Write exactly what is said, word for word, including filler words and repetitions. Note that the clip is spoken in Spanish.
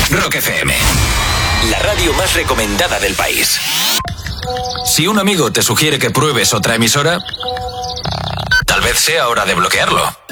Rock F M, la radio más recomendada del país. Si un amigo te sugiere que pruebes otra emisora, tal vez sea hora de bloquearlo.